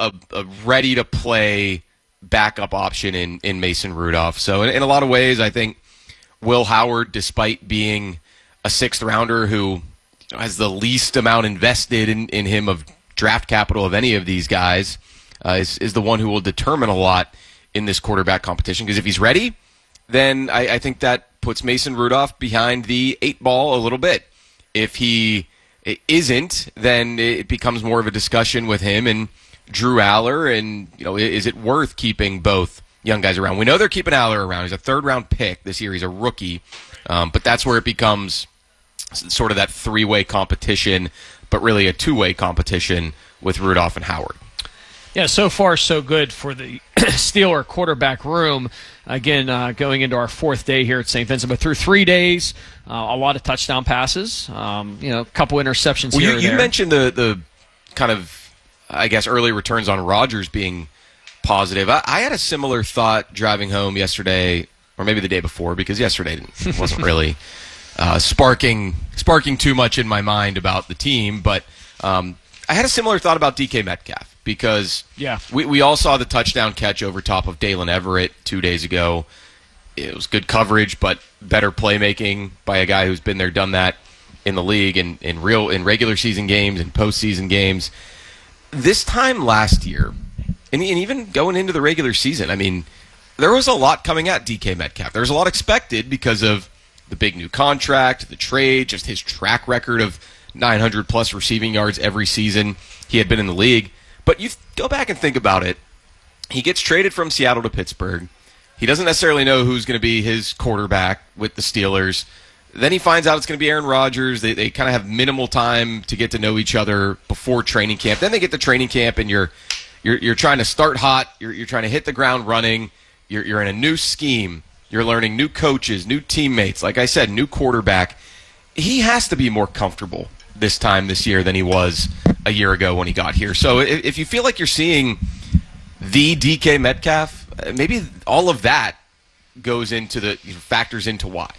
a ready-to-play backup option in Mason Rudolph. So in a lot of ways, I think Will Howard, despite being a sixth-rounder who has the least amount invested in him of draft capital of any of these guys, is the one who will determine a lot in this quarterback competition. Because if he's ready, then I think that puts Mason Rudolph behind the 8 ball a little bit. If he isn't, then it becomes more of a discussion with him and Drew Aller, and is it worth keeping both young guys around? We know they're keeping Aller around. He's a third-round pick this year. He's a rookie, but that's where it becomes sort of that three-way competition, but really a two-way competition with Rudolph and Howard. Yeah, so far so good for the Steeler quarterback room. Again, going into our 4th day here at St. Vincent, but through 3 days, a lot of touchdown passes, a couple interceptions here and there. You mentioned the kind of, I guess, early returns on Rodgers being positive. I had a similar thought driving home yesterday, or maybe the day before, because yesterday wasn't really sparking too much in my mind about the team, but I had a similar thought about DK Metcalf. Because we all saw the touchdown catch over top of Dalen Everett 2 days ago. It was good coverage, but better playmaking by a guy who's been there, done that in the league and in regular season games and postseason games. This time last year, and even going into the regular season, I mean, there was a lot coming at DK Metcalf. There was a lot expected because of the big new contract, the trade, just his track record of 900-plus receiving yards every season he had been in the league. But you go back and think about it. He gets traded from Seattle to Pittsburgh. He doesn't necessarily know who's going to be his quarterback with the Steelers. Then he finds out it's going to be Aaron Rodgers. They kind of have minimal time to get to know each other before training camp. Then they get to training camp, and you're trying to start hot. You're trying to hit the ground running. You're in a new scheme. You're learning new coaches, new teammates. Like I said, new quarterback. He has to be more comfortable this year than he was a year ago when he got here. So if you feel like you're seeing the DK Metcalf, maybe all of that goes into factors into why.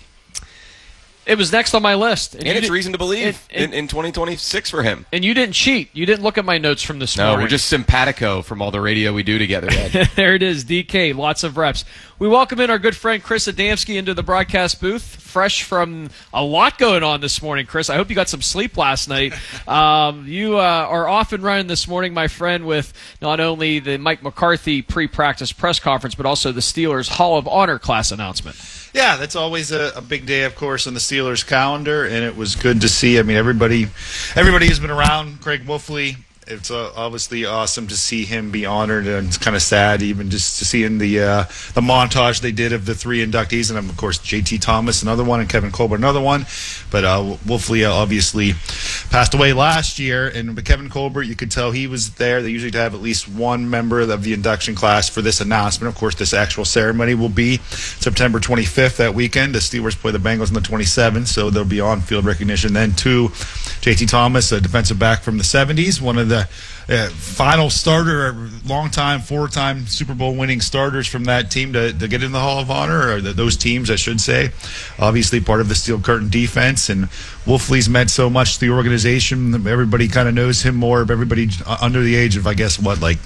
It was next on my list. And it's reason to believe in 2026 for him. And you didn't cheat. You didn't look at my notes from this morning. No, we're just simpatico from all the radio we do together, Ed. There it is, DK, lots of reps. We welcome in our good friend Chris Adamski into the broadcast booth, fresh from a lot going on this morning, Chris. I hope you got some sleep last night. You are off and running this morning, my friend, with not only the Mike McCarthy pre-practice press conference, but also the Steelers Hall of Honor class announcement. Yeah, that's always a big day, of course, on the Steelers calendar, and it was good to see. I mean, everybody has been around Craig Wolfley. It's obviously awesome to see him be honored, and it's kind of sad even just to see in the montage they did of the 3 inductees, and of course J.T. Thomas, another one, and Kevin Colbert, another one. But Wolfley obviously passed away last year, and with Kevin Colbert, you could tell he was there. They usually have at least one member of the induction class for this announcement. Of course, this actual ceremony will be September 25th that weekend. The Steelers play the Bengals on the 27th, so there'll be on-field recognition then too. J.T. Thomas, a defensive back from the 70s, one of the final starter, long-time, 4-time Super Bowl winning starters from that team to get in the Hall of Honor, or those teams, I should say. Obviously part of the Steel Curtain defense, and Wolfley's meant so much to the organization. Everybody kind of knows him more. Everybody under the age of, I guess,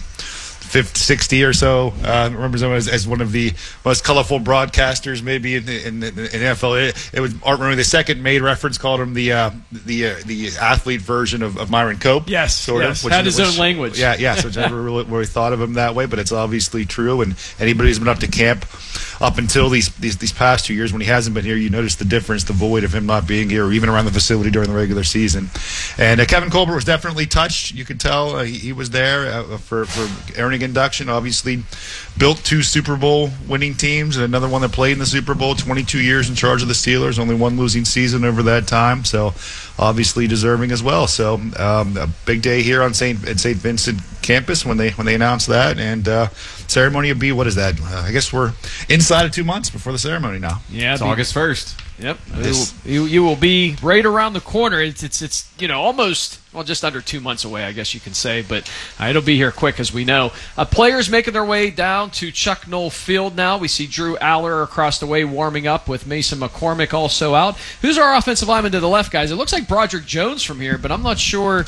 60 or so remembers him as one of the most colorful broadcasters maybe in NFL. It was Art Rooney II made reference, called him the athlete version of Myron Cope. Yes, sort of. Had his own language. Yeah. So I never really thought of him that way, but it's obviously true. And anybody who's been up to camp up until these past 2 years when he hasn't been here, you notice the difference, the void of him not being here, or even around the facility during the regular season. And Kevin Colbert was definitely touched. You could tell he was there for earning induction. Obviously built 2 Super Bowl winning teams and another one that played in the Super Bowl, 22 years in charge of the Steelers, only one losing season over that time, so obviously deserving as well. So a big day here on St. Vincent campus when they announced that, and ceremony will be, what is that? I guess we're inside of 2 months before the ceremony now. Yeah, it's August 1st. Yep, you will be right around the corner. It's almost, well, just under 2 months away, I guess you can say, but it'll be here quick, as we know. Players making their way down to Chuck Noll Field now. We see Drew Aller across the way warming up with Mason McCormick also out. Who's our offensive lineman to the left, guys? It looks like Broderick Jones from here, but I'm not sure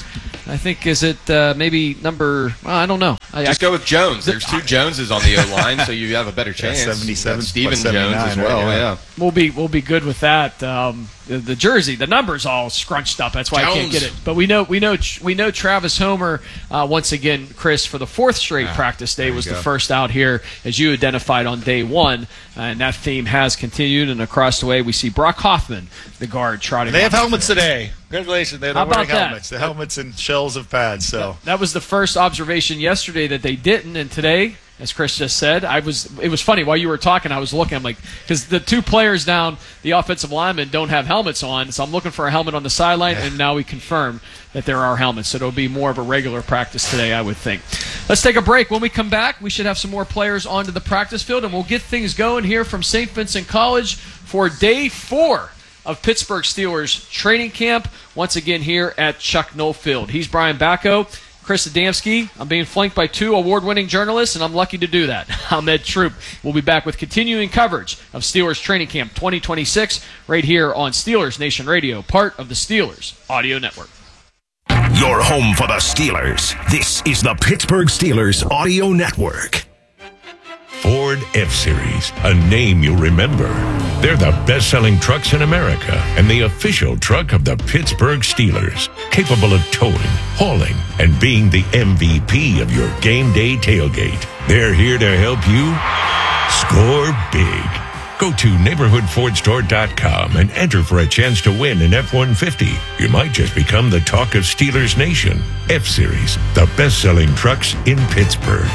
I think, is it maybe number, well, I don't know. Just go with Jones. There's 2 Joneses on the O-line, so you have a better chance. 77, Steven Jones as well, right, yeah. We'll be good with that. The jersey, the number's all scrunched up. That's why I can't get it. But we know Travis Homer once again, Chris, for the 4th straight practice day was the first out here, as you identified on day 1, and that theme has continued. And across the way, we see Brock Hoffman, the guard, trotting. They have helmets today. Congratulations! They're wearing helmets. That? The helmets and shells of pads. So that was the first observation yesterday that they didn't, and today, as Chris just said, it was funny while you were talking. I was looking. I'm like, because the 2 players down, the offensive linemen, don't have helmets on, so I'm looking for a helmet on the sideline, and now we confirm that there are helmets. So it'll be more of a regular practice today, I would think. Let's take a break. When we come back, we should have some more players onto the practice field, and we'll get things going here from St. Vincent College for day 4 of Pittsburgh Steelers training camp, once again here at Chuck Noll Field. He's Brian Bacco, Chris Adamski. I'm being flanked by 2 award-winning journalists, and I'm lucky to do that. I'm Ed Troop. We'll be back with continuing coverage of Steelers training camp 2026 right here on Steelers Nation Radio, part of the Steelers Audio Network. Your home for the Steelers. This is the Pittsburgh Steelers Audio Network. Ford F-Series, a name you'll remember. They're the best-selling trucks in America and the official truck of the Pittsburgh Steelers, capable of towing, hauling, and being the MVP of your game day tailgate. They're here to help you score big. Go to neighborhoodfordstore.com and enter for a chance to win an F-150. You might just become the talk of Steelers Nation. F-Series, the best-selling trucks in Pittsburgh.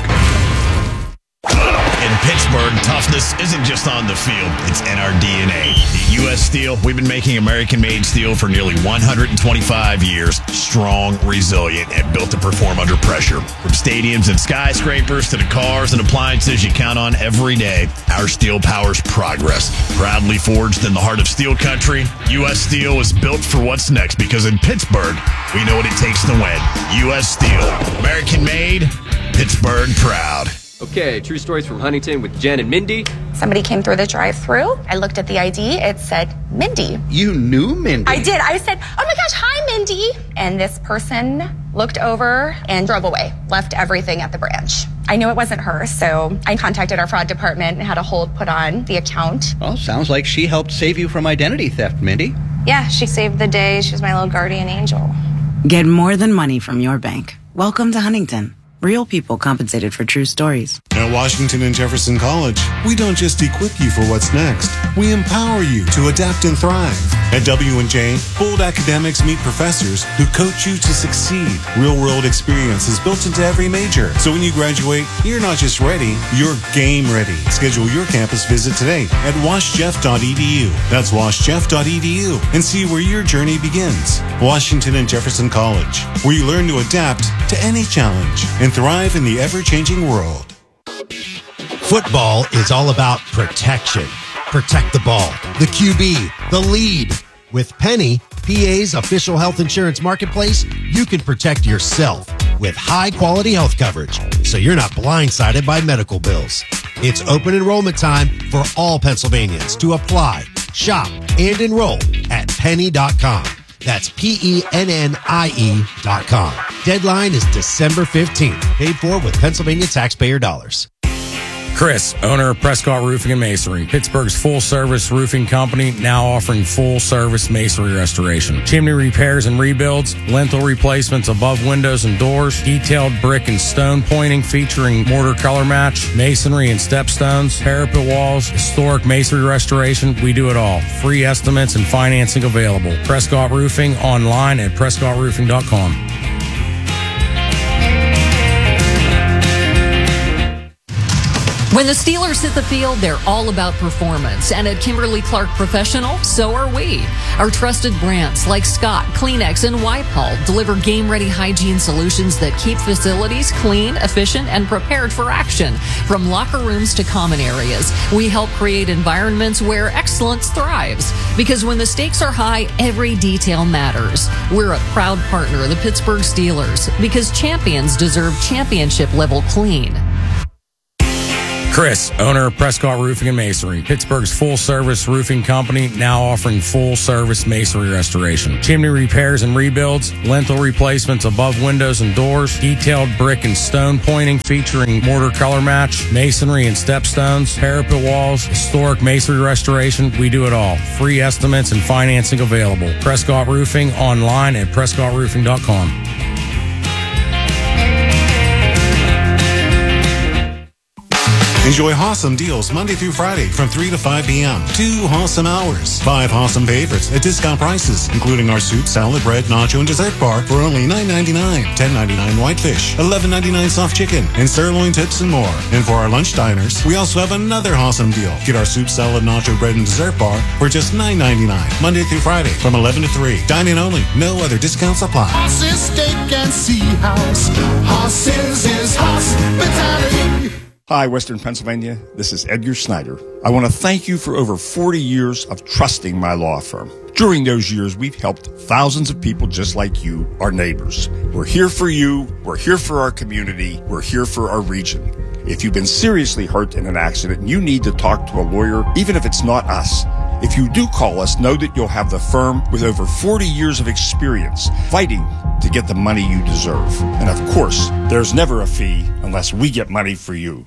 In Pittsburgh, toughness isn't just on the field, it's in our DNA. At U.S. Steel, we've been making American-made steel for nearly 125 years. Strong, resilient, and built to perform under pressure. From stadiums and skyscrapers to the cars and appliances you count on every day, our steel powers progress. Proudly forged in the heart of steel country, U.S. Steel is built for what's next because in Pittsburgh, we know what it takes to win. U.S. Steel, American-made, Pittsburgh proud. Okay, true stories from Huntington with Jen and Mindy. Somebody came through the drive-thru. I looked at the ID. It said Mindy. You knew Mindy? I did. I said, oh my gosh, hi, Mindy. And this person looked over and drove away, left everything at the branch. I knew it wasn't her, so I contacted our fraud department and had a hold put on the account. Well, sounds like she helped save you from identity theft, Mindy. Yeah, she saved the day. She was my little guardian angel. Get more than money from your bank. Welcome to Huntington. Real people compensated for true stories. At Washington and Jefferson College, we don't just equip you for what's next. We empower you to adapt and thrive. At W&J, bold academics meet professors who coach you to succeed. Real-world experience is built into every major. So when you graduate, you're not just ready, you're game ready. Schedule your campus visit today at washjeff.edu. That's washjeff.edu and see where your journey begins. Washington and Jefferson College, where you learn to adapt to any challenge and thrive in the ever-changing world. Football is all about protection. Protect the ball, the QB, the lead. With Penny, PA's official health insurance marketplace, you can protect yourself with high-quality health coverage, so you're not blindsided by medical bills. It's open enrollment time for all Pennsylvanians to apply, shop, and enroll at penny.com. That's PENNIE.com. Deadline is December 15th. Paid for with Pennsylvania taxpayer dollars. Chris, owner of Prescott Roofing and Masonry, Pittsburgh's full-service roofing company, now offering full-service masonry restoration, chimney repairs and rebuilds, lintel replacements above windows and doors, detailed brick and stone pointing featuring mortar color match, masonry and stepstones, parapet walls, historic masonry restoration. We do it all. Free estimates and financing available. Prescott Roofing online at prescottroofing.com. When the Steelers hit the field, they're all about performance. And at Kimberly-Clark Professional, so are we. Our trusted brands like Scott, Kleenex, and Wipe-All deliver game-ready hygiene solutions that keep facilities clean, efficient, and prepared for action. From locker rooms to common areas, we help create environments where excellence thrives. Because when the stakes are high, every detail matters. We're a proud partner of the Pittsburgh Steelers because champions deserve championship-level clean. Chris, owner of Prescott Roofing and Masonry, Pittsburgh's full-service roofing company, now offering full-service masonry restoration. Chimney repairs and rebuilds, lintel replacements above windows and doors, detailed brick and stone pointing featuring mortar color match, masonry and stepstones, parapet walls, historic masonry restoration. We do it all. Free estimates and financing available. Prescott Roofing online at prescottroofing.com. Enjoy awesome deals Monday through Friday from 3 to 5 p.m. 2 awesome hours. 5 awesome favorites at discount prices, including our soup, salad, bread, nacho, and dessert bar for only $9.99. $10.99 whitefish, $11.99 soft chicken, and sirloin tips and more. And for our lunch diners, we also have another awesome deal. Get our soup, salad, nacho, bread, and dessert bar for just $9.99. Monday through Friday from 11 to 3. Dine-in only. No other discounts apply. Horses, steak, and sea house. Horses is hospitality. Hi, Western Pennsylvania. This is Edgar Snyder. I want to thank you for over 40 years of trusting my law firm. During those years, we've helped thousands of people just like you, our neighbors. We're here for you. We're here for our community. We're here for our region. If you've been seriously hurt in an accident and you need to talk to a lawyer, even if it's not us, if you do call us, know that you'll have the firm with over 40 years of experience fighting to get the money you deserve. And of course, there's never a fee unless we get money for you.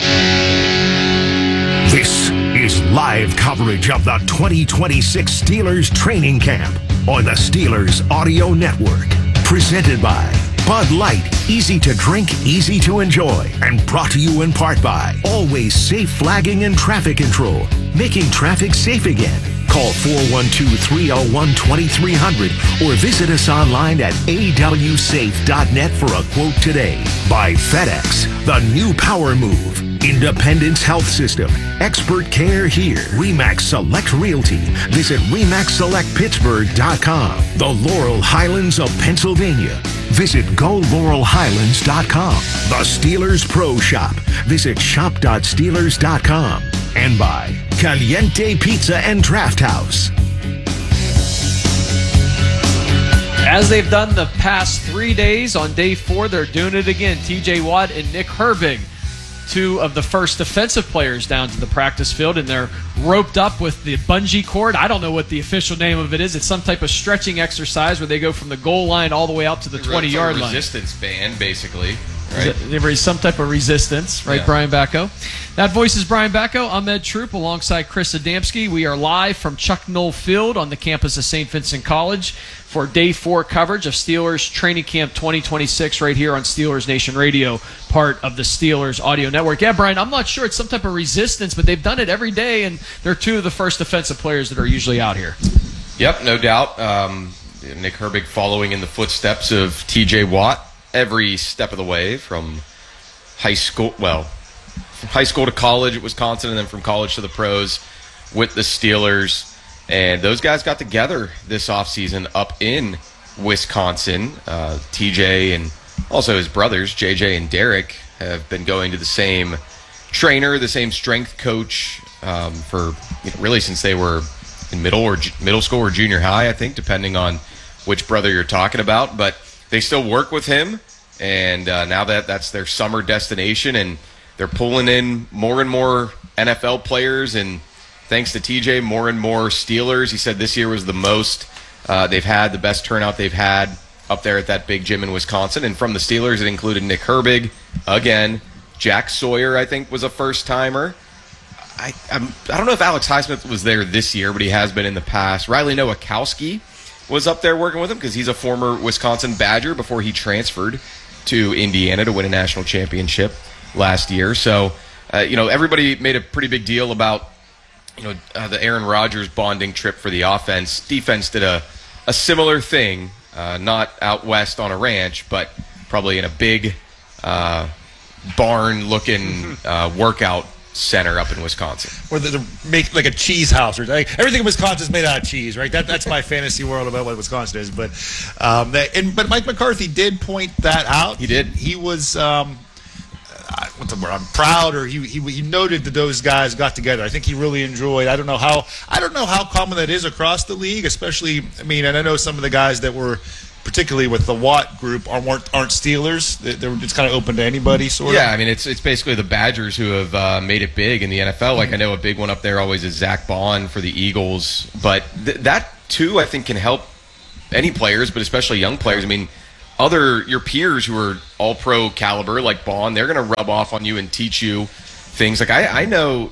This is live coverage of the 2026 Steelers training camp on the Steelers Audio Network. Presented by Bud Light, easy to drink, easy to enjoy. And brought to you in part by Always Safe Flagging and Traffic Control, making traffic safe again. Call 412-301-2300 or visit us online at awsafe.net for a quote today. By FedEx, the new power move. Independence Health System. Expert care here. RE/MAX Select Realty. Visit RE/MAXSelectPittsburgh.com. The Laurel Highlands of Pennsylvania. Visit GoLaurelHighlands.com. The Steelers Pro Shop. Visit shop.steelers.com. And by Caliente Pizza and Draft House. As they've done the past 3 days, on day 4, they're doing it again. TJ Watt and Nick Herbig, 2 of the first defensive players down to the practice field, and they're roped up with the bungee cord. I don't know what the official name of it is. It's some type of stretching exercise where they go from the goal line all the way out to the 20-yard line. Resistance band, basically. Right? There is some type of resistance, right, yeah. Brian Bacco? That voice is Brian Bacco. I'm Ed Troop alongside Chris Adamski. We are live from Chuck Noll Field on the campus of St. Vincent College for Day 4 coverage of Steelers Training Camp 2026 right here on Steelers Nation Radio, part of the Steelers Audio Network. Yeah, Brian, I'm not sure it's some type of resistance, but they've done it every day, and they're 2 of the first defensive players that are usually out here. Yep, no doubt. Nick Herbig following in the footsteps of TJ Watt every step of the way from high school to college at Wisconsin, and then from college to the pros with the Steelers. And those guys got together this offseason up in Wisconsin. TJ and also his brothers, JJ and Derek, have been going to the same trainer, the same strength coach for really since they were in middle school or junior high, I think, depending on which brother you're talking about. But they still work with him, and now that's their summer destination, and they're pulling in more and more NFL players, and thanks to TJ, more and more Steelers. He said this year was the most they've had, the best turnout they've had up there at that big gym in Wisconsin. And from the Steelers, it included Nick Herbig, again. Jack Sawyer, I think, was a first-timer. I don't know if Alex Highsmith was there this year, but he has been in the past. Riley Nowakowski was up there working with him because he's a former Wisconsin Badger before he transferred to Indiana to win a national championship last year. So, everybody made a pretty big deal about the Aaron Rodgers bonding trip for the offense. Defense did a similar thing, not out west on a ranch, but probably in a big barn-looking workout center up in Wisconsin. Or they make like a cheese house, or like, everything in Wisconsin is made out of cheese, right? That's my fantasy world about what Wisconsin is. But but Mike McCarthy did point that out. He did. He was what's the word? I'm proud, or he noted that those guys got together. I think he really enjoyed. I don't know how common that is across the league, especially. I mean, and I know some of the guys that were particularly with the Watt group, aren't Steelers. It's kind of open to anybody, sort of. Yeah, I mean, it's basically the Badgers who have made it big in the NFL. Like, I know a big one up there always is Zach Bond for the Eagles. But that, too, I think can help any players, but especially young players. I mean, your peers who are all-pro caliber, like Bond, they're going to rub off on you and teach you things. Like, I know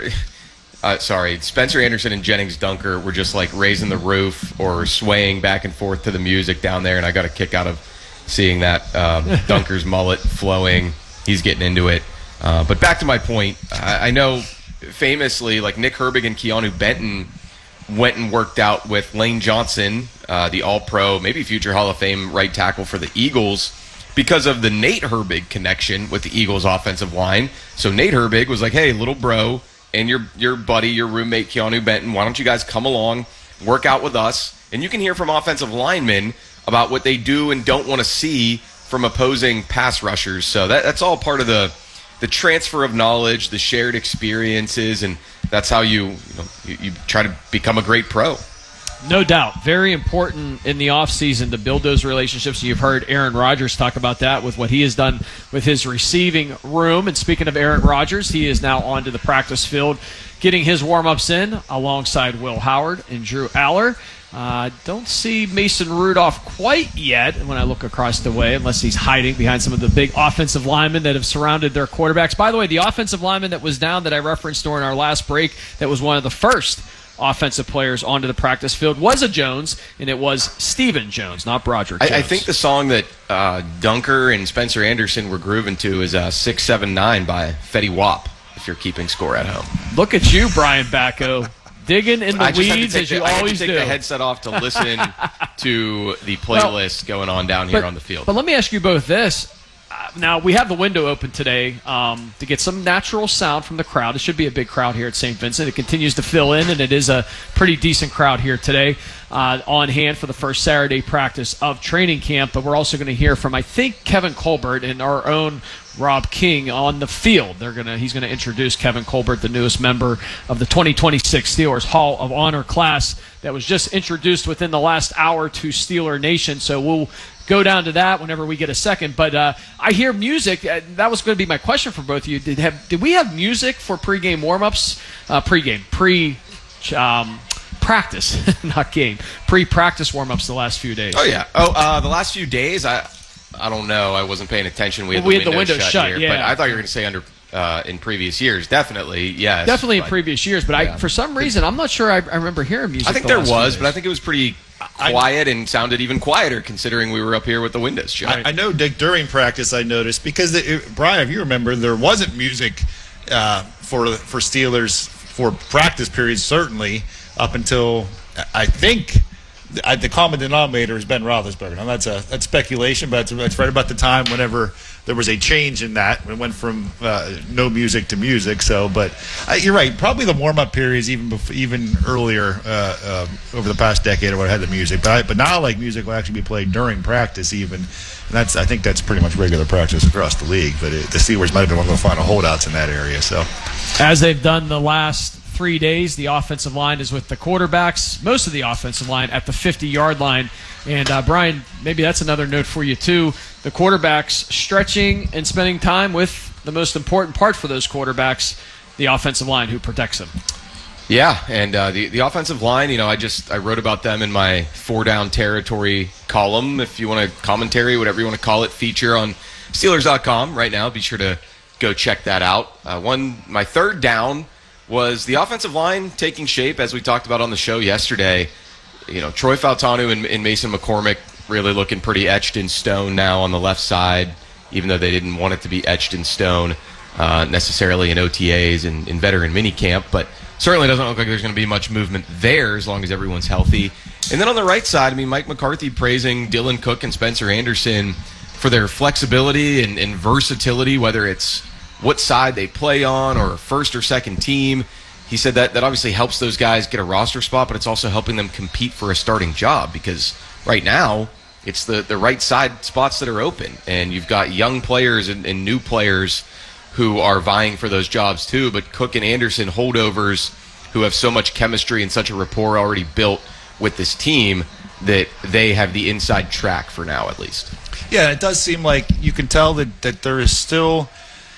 Spencer Anderson and Jennings Dunker were just like raising the roof or swaying back and forth to the music down there, and I got a kick out of seeing that. Dunker's mullet flowing. He's getting into it. But back to my point, I know famously, like Nick Herbig and Keanu Benton went and worked out with Lane Johnson, the all-pro, maybe future Hall of Fame right tackle for the Eagles, because of the Nate Herbig connection with the Eagles offensive line. So Nate Herbig was like, hey, little bro, and your buddy, your roommate, Keanu Benton, why don't you guys come along, work out with us, and you can hear from offensive linemen about what they do and don't want to see from opposing pass rushers. So that's all part of the transfer of knowledge, the shared experiences, and that's how you try to become a great pro. No doubt. Very important in the offseason to build those relationships. You've heard Aaron Rodgers talk about that with what he has done with his receiving room. And speaking of Aaron Rodgers, he is now onto the practice field getting his warm-ups in alongside Will Howard and Drew Aller. Don't see Mason Rudolph quite yet when I look across the way, unless he's hiding behind some of the big offensive linemen that have surrounded their quarterbacks. By the way, the offensive lineman that was down that I referenced during our last break, that was one of the first offensive players onto the practice field, was a Jones, and it was Stephen Jones, not Broderick Jones. I think the song that Dunker and Spencer Anderson were grooving to is 679 by Fetty Wap, if you're keeping score at home. Look at you, Brian Bacco, digging in the weeds as you always do. I had to take the headset off to listen to the playlist going on down here on the field. But let me ask you both this. Now, we have the window open today to get some natural sound from the crowd. It should be a big crowd here at St. Vincent. It continues to fill in, and it is a pretty decent crowd here today on hand for the first Saturday practice of training camp. But we're also going to hear from, I think, Kevin Colbert and our own Rob King on the field. He's going to introduce Kevin Colbert, the newest member of the 2026 Steelers Hall of Honor class that was just introduced within the last hour to Steeler Nation. So we'll go down to that whenever we get a second. But I hear music. That was going to be my question for both of you. Did we have music for pregame warm-ups? Practice, not game. Pre-practice warm-ups the last few days. Oh, yeah. The last few days, I don't know. I wasn't paying attention. We had the window shut here. Yeah. But I thought you were going to say in previous years. Definitely, yes. Definitely in previous years. But for some reason, I'm not sure I remember hearing music. I think there was, but I think it was pretty quiet and sounded even quieter considering we were up here with the windows shut. I know, Dick, during practice I noticed, because, Brian, if you remember, there wasn't music for Steelers for practice periods, certainly, up until, I think, the common denominator is Ben Roethlisberger. Now, that's speculation, but it's right about the time whenever there was a change in that. It went from no music to music. So, but you're right. Probably the warm-up periods even earlier over the past decade or what had the music. But now, like, music will actually be played during practice even. And I think that's pretty much regular practice across the league. But the Steelers might have been one of the final holdouts in that area. So, as they've done the last 3 days, the offensive line is with the quarterbacks, most of the offensive line at the 50-yard line. And Brian, maybe that's another note for you too. The quarterbacks stretching and spending time with the most important part for those quarterbacks, the offensive line who protects them. Yeah, and the offensive line, I wrote about them in my 4-down territory column, if you want a commentary, whatever you want to call it, feature on Steelers.com right now. Be sure to go check that out. My third down was the offensive line taking shape, as we talked about on the show yesterday. Troy Fautanu and Mason McCormick really looking pretty etched in stone now on the left side, even though they didn't want it to be etched in stone necessarily in OTAs and in veteran minicamp. But certainly doesn't look like there's going to be much movement there as long as everyone's healthy. And then on the right side, Mike McCarthy praising Dylan Cook and Spencer Anderson for their flexibility and versatility, whether it's what side they play on or first or second team. He said that obviously helps those guys get a roster spot, but it's also helping them compete for a starting job, because right now it's the right side spots that are open, and you've got young players and new players who are vying for those jobs too. But Cook and Anderson, holdovers who have so much chemistry and such a rapport already built with this team, that they have the inside track for now, at least. Yeah, it does seem like you can tell that there is still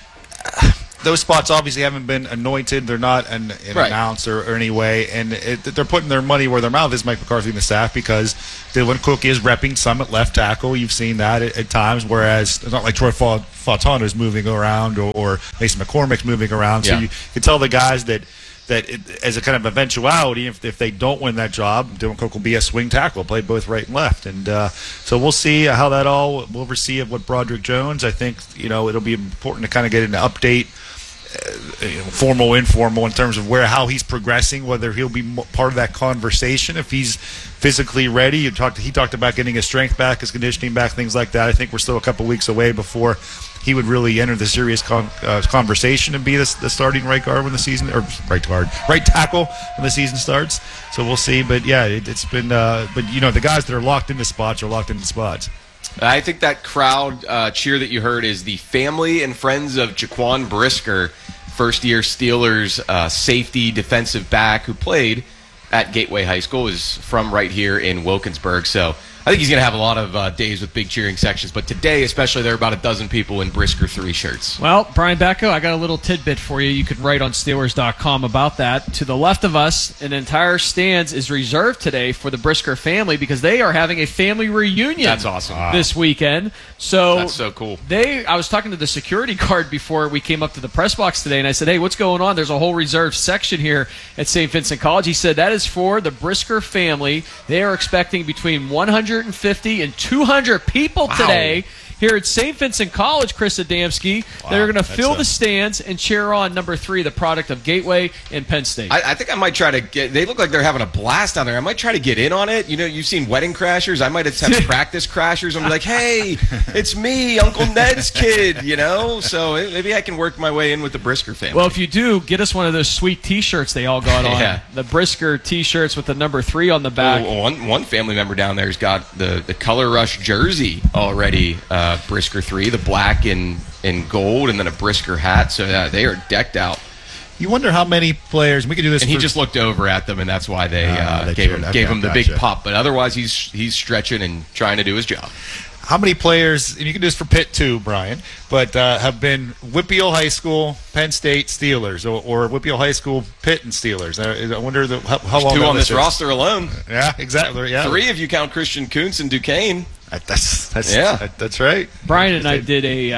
those spots obviously haven't been anointed. They're not announced or any way, and they're putting their money where their mouth is, Mike McCarthy and the staff, because Dylan Cook is repping some at left tackle. You've seen that at times, whereas it's not like Troy Fautano is moving around or Mason McCormick's moving around. So you can tell the guys that as a kind of eventuality, if they don't win that job, Dylan Cook will be a swing tackle, play both right and left. And so we'll see how that all will oversee of what Broderick Jones. I think, it'll be important to kind of get an update, formal, informal, in terms of how he's progressing, whether he'll be part of that conversation, if he's physically ready. He talked about getting his strength back, his conditioning back, things like that. I think we're still a couple weeks away before he would really enter the serious conversation and be the starting right guard when the season, or right tackle when the season starts. So we'll see. But yeah, it's been. But the guys that are locked into spots are locked into spots. I think that crowd cheer that you heard is the family and friends of Jaquan Brisker, first-year Steelers safety defensive back who played at Gateway High School, is from right here in Wilkinsburg. So I think he's going to have a lot of days with big cheering sections. But today, especially, there are about a dozen people in Brisker 3 shirts. Well, Brian Bacco, I got a little tidbit for you. You could write on Steelers.com about that. To the left of us, an entire stands is reserved today for the Brisker family because they are having a family reunion. That's awesome. This weekend. So that's so cool. I was talking to the security guard before we came up to the press box today, and I said, hey, what's going on? There's a whole reserved section here at St. Vincent College. He said that is for the Brisker family. They are expecting between 150 and 200 people today here at St. Vincent College, Chris Adamski. Wow, they're going to fill the stands and cheer on number 3, the product of Gateway and Penn State. I think I might try to get – they look like they're having a blast down there. I might try to get in on it. You've seen Wedding Crashers. I might attempt practice Crashers and be like, hey, it's me, Uncle Ned's kid, So maybe I can work my way in with the Brisker family. Well, if you do, get us one of those sweet T-shirts they all got on. Yeah. The Brisker T-shirts with the number 3 on the back. One family member down there has got the Color Rush jersey already, Brisker 3, the black and gold, and then a Brisker hat. So they are decked out. You wonder how many players we could do this. And he just looked over at them, and that's why they gave him the big pop. But otherwise, he's stretching and trying to do his job. How many players, and you can do this for Pitt too, Brian, but have been Whitfield High School, Penn State Steelers, or Whitfield High School, Pitt and Steelers? I wonder how long 2 on this roster alone. Yeah, exactly. Yeah, 3 if you count Christian Kuntz and Duquesne. That's right. Brian and I did a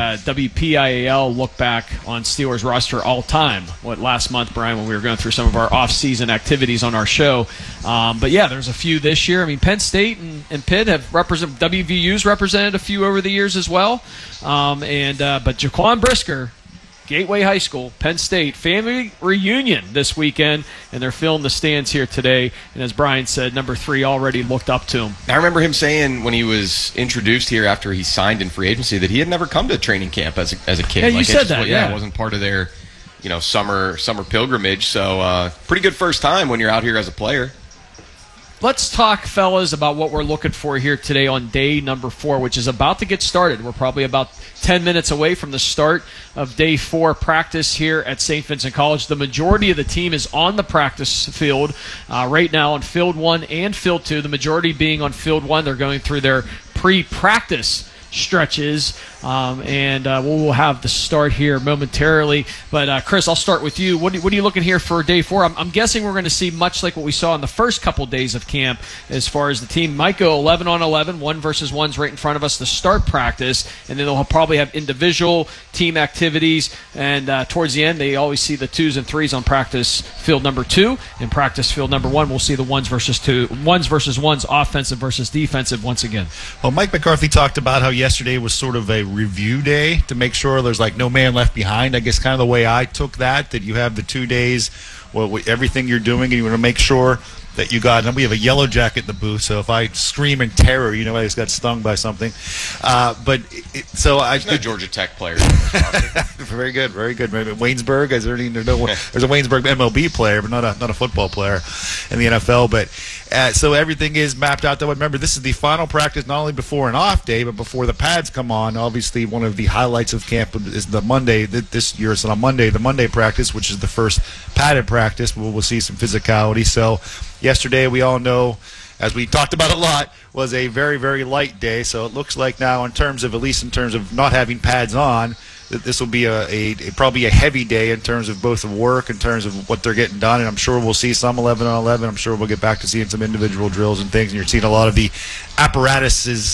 WPIAL look back on Steelers roster all time. Last month, Brian, when we were going through some of our off-season activities on our show. But yeah, there's a few this year. I mean, Penn State and Pitt have WVU's represented a few over the years as well. But Jaquan Brisker, Gateway High School, Penn State, family reunion this weekend, and they're filling the stands here today. And as Brian said, number 3 already looked up to him. I remember him saying when he was introduced here after he signed in free agency that he had never come to training camp as a kid. Yeah, you said that. It wasn't part of their summer pilgrimage. So pretty good first time when you're out here as a player. Let's talk, fellas, about what we're looking for here today on day number 4, which is about to get started. We're probably about 10 minutes away from the start of day 4 practice here at St. Vincent College. The majority of the team is on the practice field right now on Field 1 and Field 2. The majority being on Field 1. They're going through their pre-practice stretches, and we'll have the start here momentarily. But Chris, I'll start with you. What are you looking here for day 4? I'm guessing we're going to see much like what we saw in the first couple days of camp, as far as the team might go 11 on 11, 1 versus 1's right in front of us to start practice, and then they'll probably have individual team activities, and towards the end they always see the 2s and 3s on practice field number 2. In practice field number 1, we'll see the 1s versus 1's, offensive versus defensive once again. Well, Mike McCarthy talked about how yesterday was sort of a review day to make sure there's no man left behind. I guess kind of the way I took that you have the 2 days, everything you're doing, and you want to make sure that you got. And we have a yellow jacket in the booth, so if I scream in terror, I just got stung by something. There's no Georgia Tech player. Very good, very good. Waynesburg, there's a Waynesburg MLB player, but not a football player in the NFL. But so everything is mapped out. Though remember, this is the final practice, not only before an off day, but before the pads come on. Obviously, one of the highlights of camp is the Monday. This year, it's on Monday, the Monday practice, which is the first padded practice. We'll see some physicality. So yesterday, we all know as we talked about a lot, was a very, very light day. So it looks like now, at least in terms of not having pads on, that this will be probably a heavy day in terms of both the work, in terms of what they're getting done, and I'm sure we'll see some 11 on 11. I'm sure we'll get back to seeing some individual drills and things, and you're seeing a lot of the apparatuses,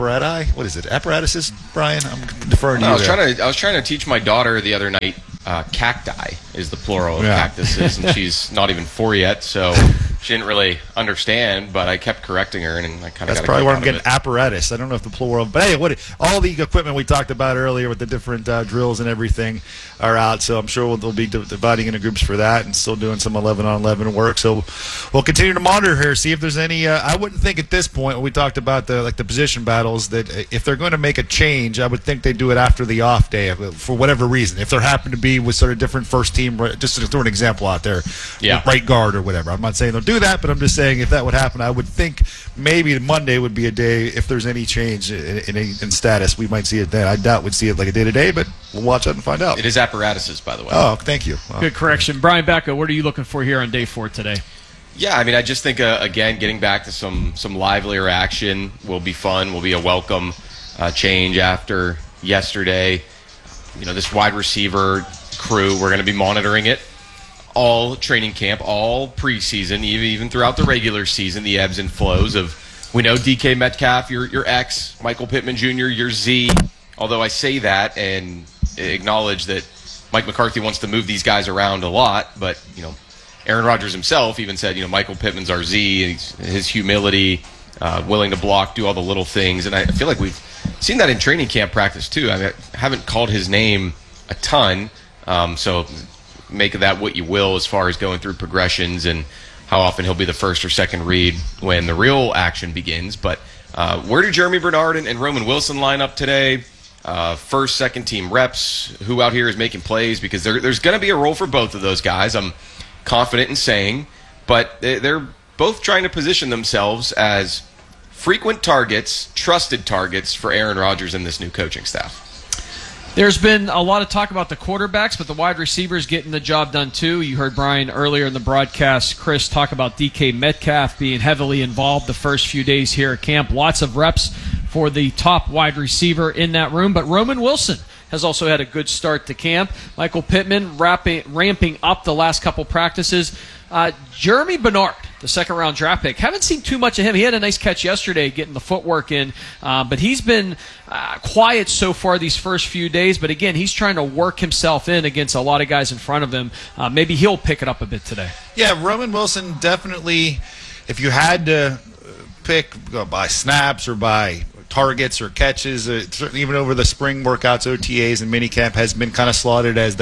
Brian? I'm deferring to you. I was trying to teach my daughter the other night, cacti is the plural of cactuses, and she's not even 4 yet, so she didn't really understand, but I kept correcting her, and I kind of That's probably where I'm getting apparatus. I don't know if the plural, but hey, all the equipment we talked about earlier with the different drills and everything are out, so I'm sure they'll be dividing into groups for that and still doing some 11 on 11 work. So we'll continue to monitor here, see if there's any. I wouldn't think at this point when we talked about the position battles that if they're going to make a change, I would think they do it after the off day for whatever reason. If there happen to be with sort of different first team, just to throw an example out there, right guard or whatever. I'm not saying they'll do that, but I'm just saying if that would happen, I would think maybe Monday would be a day if there's any change in status, we might see it then. I doubt we'd see it like a day-to-day, but we'll watch out and find out. It is apparatuses, by the way. Oh, thank you. Good correction. Brian Becca, what are you looking for here on day 4 today? Yeah, I mean, I just think, again, getting back to some livelier action will be fun, will be a welcome change after yesterday. This wide receiver crew, we're going to be monitoring it all training camp, all preseason, even throughout the regular season, the ebbs and flows of, we know DK Metcalf, your X, Michael Pittman Jr., your Z, although I say that and acknowledge that Mike McCarthy wants to move these guys around a lot, but, Aaron Rodgers himself even said, Michael Pittman's our Z, his humility, willing to block, do all the little things, and I feel like we've seen that in training camp practice too. I haven't called his name a ton, so make of that what you will as far as going through progressions and how often he'll be the first or second read when the real action begins. But where do Jeremy Bernard and Roman Wilson line up today? First, second team reps, who out here is making plays? Because there's going to be a role for both of those guys, I'm confident in saying, but they're both trying to position themselves as frequent targets, trusted targets for Aaron Rodgers and this new coaching staff. There's been a lot of talk about the quarterbacks, but the wide receivers getting the job done too. You heard Brian earlier in the broadcast, Chris, talk about DK Metcalf being heavily involved the first few days here at camp. Lots of reps for the top wide receiver in that room, but Roman Wilson has also had a good start to camp. Michael Pittman ramping up the last couple practices. Jeremy Bernard, the second-round draft pick. Haven't seen too much of him. He had a nice catch yesterday getting the footwork in, but he's been quiet so far these first few days. But, again, he's trying to work himself in against a lot of guys in front of him. Maybe he'll pick it up a bit today. Yeah, Roman Wilson definitely, if you had to pick by snaps or by targets or catches, certainly even over the spring workouts, OTAs and minicamp has been kind of slotted as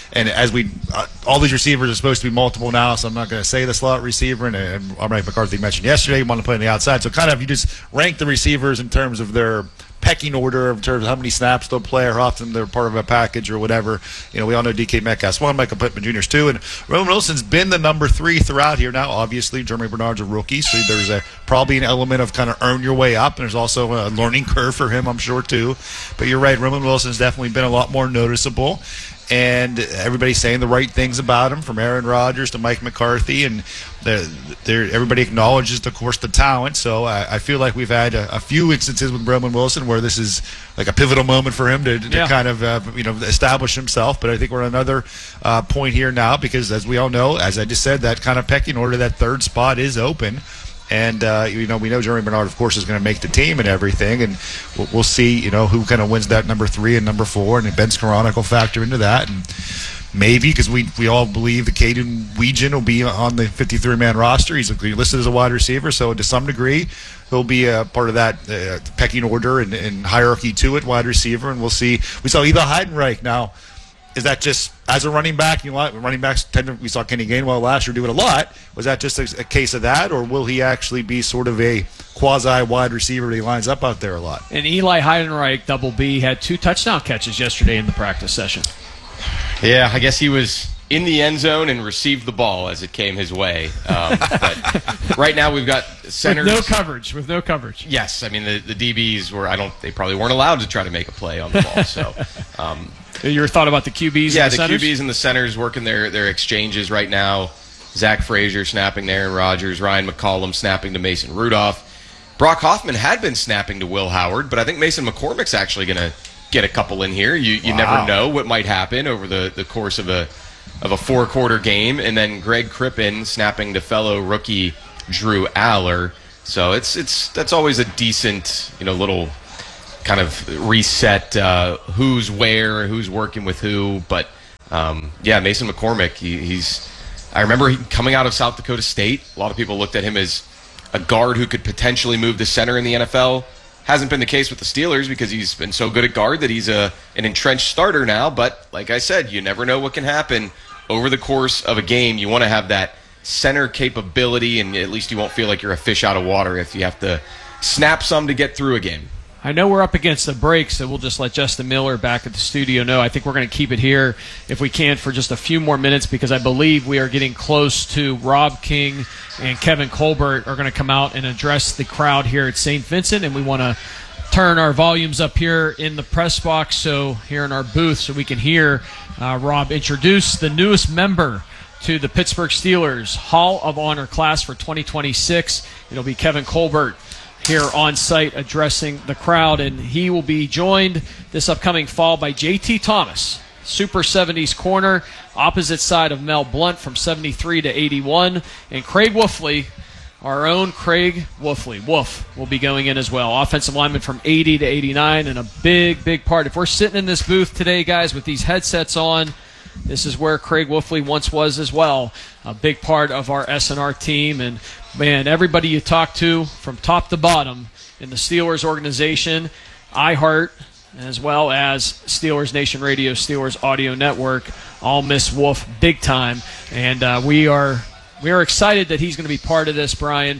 all these receivers are supposed to be multiple now, so I'm not going to say the slot receiver, and Mike McCarthy mentioned yesterday he wanted to play on the outside, so kind of you just rank the receivers in terms of their pecking order in terms of how many snaps they'll play or how often they're part of a package or whatever. We all know DK Metcalf's one, Michael Pittman Jr.'s two, and Roman Wilson's been the number 3 throughout here. Now, obviously, Jeremy Bernard's a rookie, so there's probably an element of kind of earn your way up, and there's also a learning curve for him, I'm sure, too. But you're right, Roman Wilson's definitely been a lot more noticeable. And everybody's saying the right things about him, from Aaron Rodgers to Mike McCarthy, and everybody acknowledges, of course, the talent. So I feel like we've had a few instances with Roman Wilson where this is like a pivotal moment for him to kind of establish himself. But I think we're at another point here now because, as we all know, as I just said, that kind of pecking order, that third spot is open. And, we know Jeremy Bernard, of course, is going to make the team and everything. And we'll see, who kind of wins that number 3 and number 4. And Ben Skoranek will factor into that. And maybe, because we all believe that Caden Weegan will be on the 53-man roster. He's listed as a wide receiver. So to some degree, he'll be a part of that pecking order and hierarchy to it, wide receiver. And we'll see. We saw Eli Heidenreich now. Is that just as a running back? Running backs we saw Kenny Gainwell last year do it a lot. Was that just a case of that, or will he actually be sort of a quasi wide receiver that he lines up out there a lot? And Eli Heidenreich, Double B, had 2 touchdown catches yesterday in the practice session. Yeah, I guess he was in the end zone and received the ball as it came his way. But right now we've got centers. With no coverage. Yes, I mean the DBs they probably weren't allowed to try to make a play on the ball. So. Your thought about the QBs? Yeah, and the QBs and the centers working their exchanges right now. Zach Frazier snapping to Aaron Rodgers, Ryan McCollum snapping to Mason Rudolph. Brock Hoffman had been snapping to Will Howard, but I think Mason McCormick's actually going to get a couple in here. You never know what might happen over the course of a 4-quarter game. And then Greg Crippen snapping to fellow rookie Drew Aller. So that's always a decent, little kind of reset who's where, who's working with who. But Mason McCormick, I remember coming out of South Dakota State. A lot of people looked at him as a guard who could potentially move to center in the NFL. Hasn't been the case with the Steelers because he's been so good at guard that he's an entrenched starter now. But like I said, you never know what can happen over the course of a game. You want to have that center capability, and at least you won't feel like you're a fish out of water if you have to snap some to get through a game. I know we're up against the break, so we'll just let Justin Miller back at the studio know. I think we're going to keep it here, if we can, for just a few more minutes, because I believe we are getting close to Rob King and Kevin Colbert are going to come out and address the crowd here at St. Vincent, and we want to turn our volumes up here in the press box, so here in our booth, so we can hear Rob introduce the newest member to the Pittsburgh Steelers Hall of Honor class for 2026. It'll be Kevin Colbert here on site addressing the crowd, and he will be joined this upcoming fall by JT Thomas, Super 70s corner, opposite side of Mel Blount from 73 to 81, and Craig Wolfley, our own Craig Wolfley. Wolf will be going in as well. Offensive lineman from 80 to 89, and a big part. If we're sitting in this booth today, guys, with these headsets on, this is where Craig Wolfley once was as well. A big part of our SNR team, and man, everybody you talk to from top to bottom in the Steelers organization, iHeart, as well as Steelers Nation Radio, Steelers Audio Network, all miss Wolf big time. And we are excited that he's going to be part of this, Brian.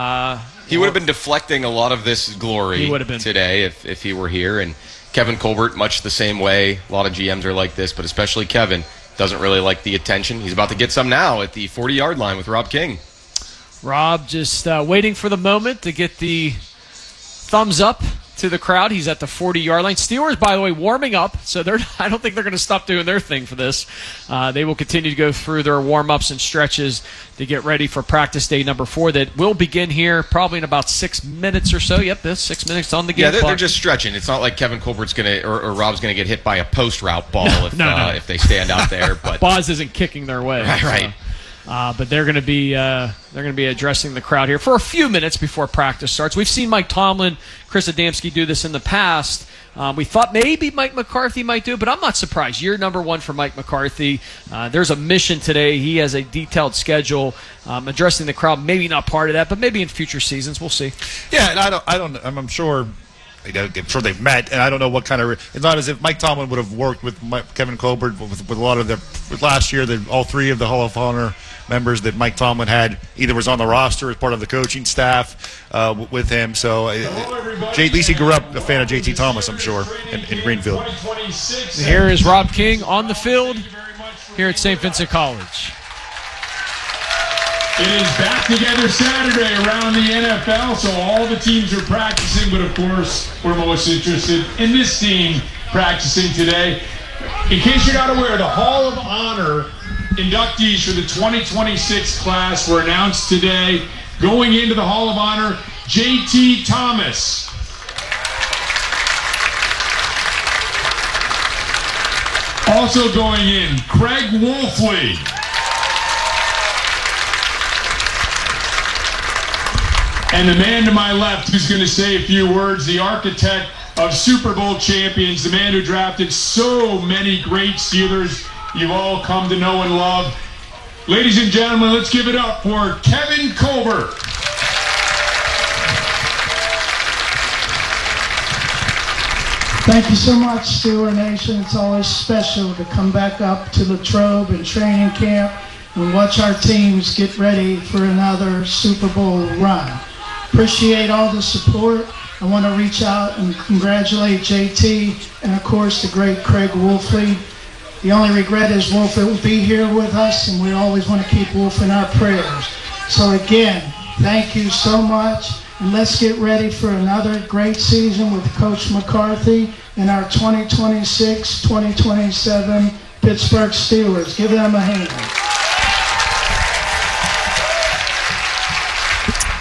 He would have been deflecting a lot of this glory today if he were here. And Kevin Colbert, much the same way. A lot of GMs are like this, but especially Kevin doesn't really like the attention. He's about to get some now at the 40-yard line with Rob King. Rob just waiting for the moment to get the thumbs up to the crowd. He's at the 40-yard line. Steelers, by the way, warming up, so I don't think they're going to stop doing their thing for this. They will continue to go through their warm-ups and stretches to get ready for practice day number 4 that will begin here probably in about 6 minutes or so. Yep, that's 6 minutes on the game clock. They're just stretching. It's not like Kevin Colbert's going to or Rob's going to get hit by a post route ball if they stand out there. But Boz isn't kicking their way. Right. But they're going to be addressing the crowd here for a few minutes before practice starts. We've seen Mike Tomlin, Chris Adamski do this in the past. We thought maybe Mike McCarthy might do it, but I'm not surprised. Year number 1 for Mike McCarthy. There's a mission today. He has a detailed schedule addressing the crowd. Maybe not part of that, but maybe in future seasons. We'll see. Yeah, and I'm sure. I'm sure they've met, and I don't know what kind of. It's not as if Mike Tomlin would have worked with Kevin Colbert with a lot of with last year. All 3 of the Hall of Honor members that Mike Tomlin had either was on the roster as part of the coaching staff with him. So at least he grew up a fan of JT Thomas, I'm sure, in Greenfield. Here is Rob King on the field here at St. Vincent College. It is back together Saturday around the NFL, so all the teams are practicing, but of course we're most interested in this team practicing today. In case you're not aware, the Hall of Honor inductees for the 2026 class were announced today. Going into the Hall of Honor, JT Thomas. Also going in, Craig Wolfley. And the man to my left who's going to say a few words, the architect of Super Bowl champions, the man who drafted so many great Steelers you've all come to know and love. Ladies and gentlemen, let's give it up for Kevin Colbert. Thank you so much, Steeler Nation. It's always special to come back up to Latrobe and training camp and watch our teams get ready for another Super Bowl run. Appreciate all the support. I want to reach out and congratulate JT and, of course, the great Craig Wolfley. The only regret is Wolf will be here with us, and we always want to keep Wolf in our prayers. So, again, thank you so much, and let's get ready for another great season with Coach McCarthy and our 2026-2027 Pittsburgh Steelers. Give them a hand.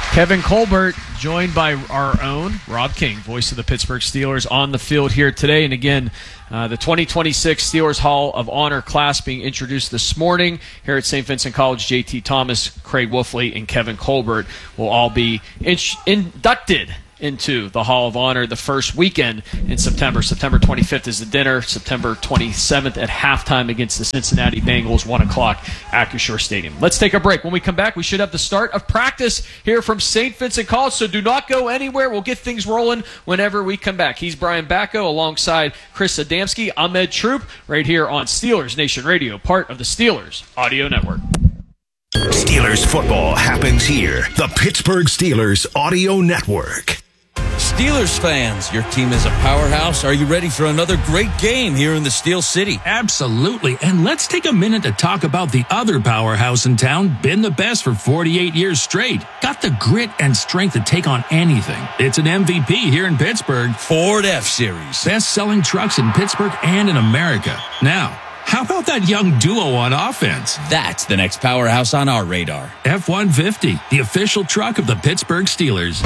Kevin Colbert, joined by our own Rob King, voice of the Pittsburgh Steelers, on the field here today. And again, the 2026 Steelers Hall of Honor class being introduced this morning here at St. Vincent College. J.T. Thomas, Craig Wolfley, and Kevin Colbert will all be inducted into the Hall of Honor the first weekend in September. September 25th is the dinner. September 27th at halftime against the Cincinnati Bengals, 1 o'clock at Acrisure Stadium. Let's take a break. When we come back, we should have the start of practice here from St. Vincent College, so do not go anywhere. We'll get things rolling whenever we come back. He's Brian Bacco alongside Chris Adamski. I'm Ed Troop, right here on Steelers Nation Radio, part of the Steelers Audio Network. Steelers football happens here. The Pittsburgh Steelers Audio Network. Steelers fans, your team is a powerhouse. Are you ready for another great game here in the Steel City? Absolutely. And let's take a minute to talk about the other powerhouse in town, been the best for 48 years straight. Got the grit and strength to take on anything. It's an MVP here in Pittsburgh. Ford F-Series. Best-selling trucks in Pittsburgh and in America. Now, how about that young duo on offense? That's the next powerhouse on our radar. F-150, the official truck of the Pittsburgh Steelers.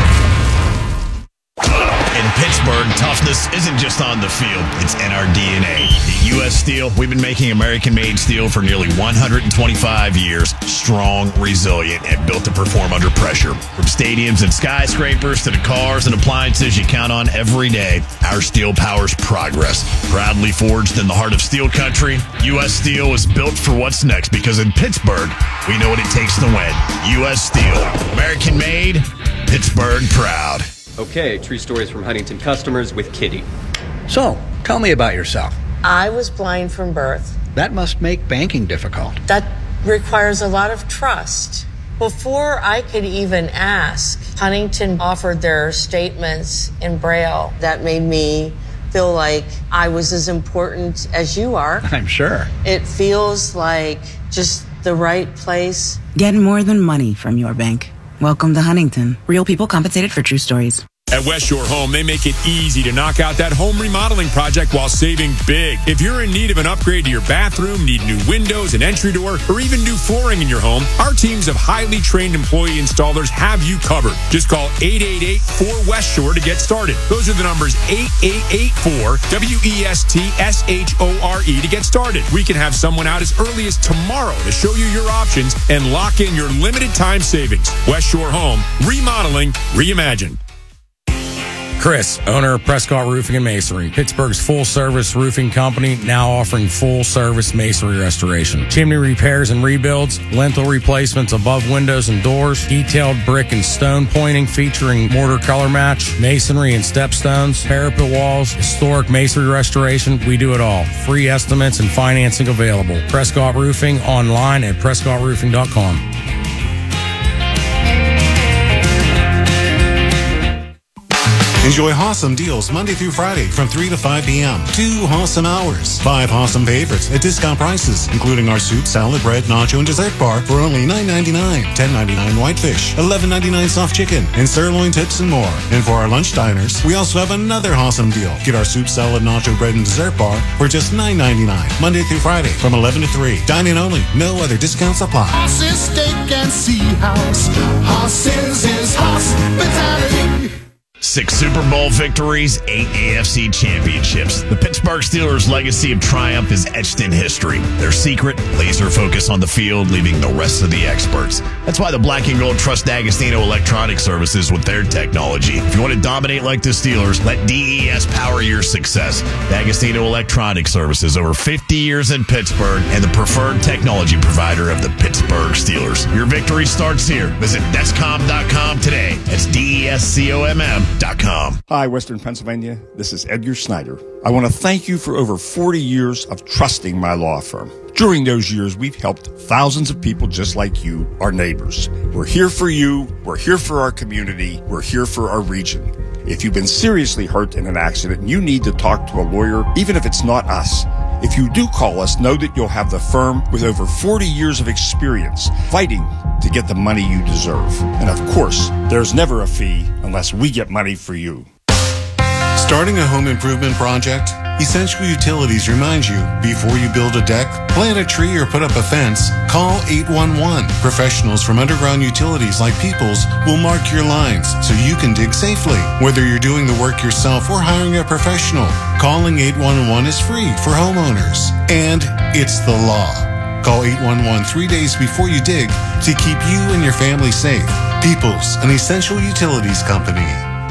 In Pittsburgh, toughness isn't just on the field, it's in our DNA. At U.S. Steel, we've been making American-made steel for nearly 125 years. Strong, resilient, and built to perform under pressure. From stadiums and skyscrapers to the cars and appliances you count on every day, our steel powers progress. Proudly forged in the heart of steel country, U.S. Steel is built for what's next because in Pittsburgh, we know what it takes to win. U.S. Steel. American-made, Pittsburgh proud. Okay, true stories from Huntington customers with Kitty. So, tell me about yourself. I was blind from birth. That must make banking difficult. That requires a lot of trust. Before I could even ask, Huntington offered their statements in Braille. That made me feel like I was as important as you are. I'm sure. It feels like just the right place. Get more than money from your bank. Welcome to Huntington. Real people compensated for true stories. At West Shore Home, they make it easy to knock out that home remodeling project while saving big. If you're in need of an upgrade to your bathroom, need new windows, an entry door, or even new flooring in your home, our teams of highly trained employee installers have you covered. Just call 888-4West Shore to get started. Those are the numbers 8884-WESTSHORE to get started. We can have someone out as early as tomorrow to show you your options and lock in your limited time savings. West Shore Home, remodeling, reimagined. Chris, owner of Prescott Roofing and Masonry, Pittsburgh's full-service roofing company, now offering full-service masonry restoration. Chimney repairs and rebuilds, lintel replacements above windows and doors, detailed brick and stone pointing featuring mortar color match, masonry and stepstones, parapet walls, historic masonry restoration. We do it all. Free estimates and financing available. Prescott Roofing online at prescottroofing.com. Enjoy awesome deals Monday through Friday from 3 to 5 p.m. 2 awesome hours. 5 awesome favorites at discount prices, including our soup, salad, bread, nacho, and dessert bar for only $9.99. $10.99 whitefish, $11.99 soft chicken, and sirloin tips and more. And for our lunch diners, we also have another awesome deal. Get our soup, salad, nacho, bread, and dessert bar for just $9.99. Monday through Friday from 11 to 3. Dine-in only. No other discounts apply. Horses, steak, and sea house. Horses is hospitality. 6 Super Bowl victories, 8 AFC championships. The Pittsburgh Steelers' legacy of triumph is etched in history. Their secret, laser focus on the field, leaving the rest of the experts. That's why the Black and Gold trust D'Agostino Electronic Services with their technology. If you want to dominate like the Steelers, let DES power your success. D'Agostino Electronic Services, over 50 years in Pittsburgh, and the preferred technology provider of the Pittsburgh Steelers. Your victory starts here. Visit Descom.com today. That's DESCOMM.com. Hi, Western Pennsylvania. This is Edgar Snyder. I want to thank you for over 40 years of trusting my law firm. During those years, we've helped thousands of people just like you, our neighbors. We're here for you. We're here for our community. We're here for our region. If you've been seriously hurt in an accident and you need to talk to a lawyer, even if it's not us, if you do call us, know that you'll have the firm with over 40 years of experience fighting to get the money you deserve. And of course, there's never a fee unless we get money for you. Starting a home improvement project? Essential Utilities reminds you, before you build a deck, plant a tree, or put up a fence, call 811. Professionals from Underground Utilities like Peoples will mark your lines so you can dig safely. Whether you're doing the work yourself or hiring a professional, calling 811 is free for homeowners. And it's the law. Call 811 3 days before you dig to keep you and your family safe. Peoples, an Essential Utilities company.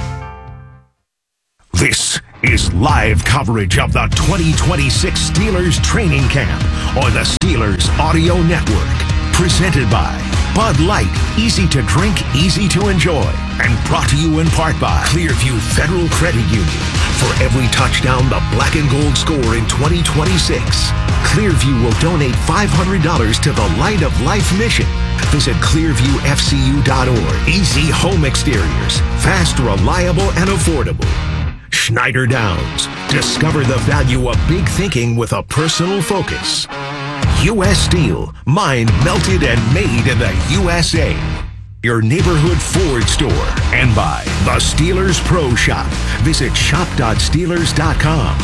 This is live coverage of the 2026 Steelers training camp on the Steelers Audio Network. Presented by Bud Light, easy to drink, easy to enjoy. And brought to you in part by Clearview Federal Credit Union. For every touchdown the black and gold score in 2026, Clearview will donate $500 to the Light of Life mission. Visit clearviewfcu.org. Easy home exteriors. Fast, reliable, and affordable. Schneider Downs. Discover the value of big thinking with a personal focus. U.S. Steel. Mined, melted, and made in the USA. Your neighborhood Ford store. And by the Steelers Pro Shop. Visit shop.steelers.com.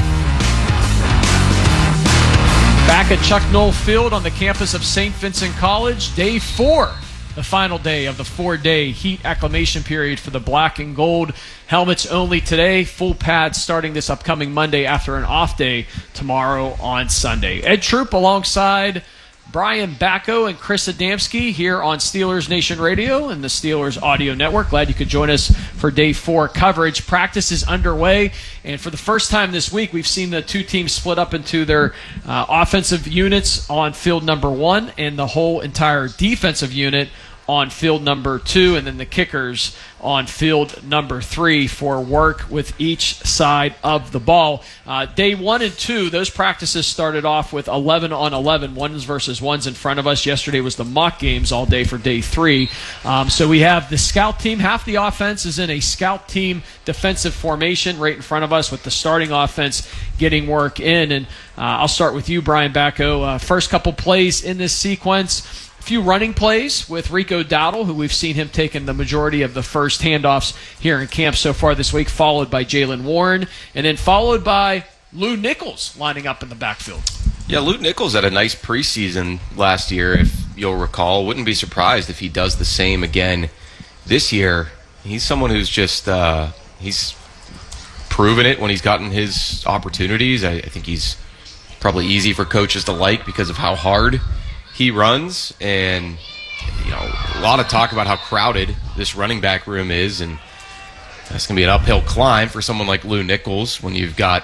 Back at Chuck Noll Field on the campus of St. Vincent College, day 4. The final day of the 4-day heat acclimation period for the black and gold. Helmets only today. Full pads starting this upcoming Monday after an off day tomorrow on Sunday. Ed Troop alongside Brian Bacco and Chris Adamski here on Steelers Nation Radio and the Steelers Audio Network. Glad you could join us for day 4 coverage. Practice is underway, and for the first time this week, we've seen the two teams split up into their offensive units on field number 1 and the whole entire defensive unit on field number 2, and then the kickers on field number 3 for work with each side of the ball. Day 1 and 2, those practices started off with 11 on 11, ones versus ones in front of us. Yesterday was the mock games all day for day 3. So we have the scout team. Half the offense is in a scout team defensive formation right in front of us with the starting offense getting work in. And I'll start with you, Brian Bacco. First couple plays in this sequence. A few running plays with Rico Dowdle, who we've seen him taking the majority of the first handoffs here in camp so far this week, followed by Jalen Warren, and then followed by Lou Nichols lining up in the backfield. Yeah, Lou Nichols had a nice preseason last year, if you'll recall. Wouldn't be surprised if he does the same again this year. He's someone who's just he's proven it when he's gotten his opportunities. I think he's probably easy for coaches to like because of how hard he runs, and a lot of talk about how crowded this running back room is, and that's going to be an uphill climb for someone like Lou Nichols when you've got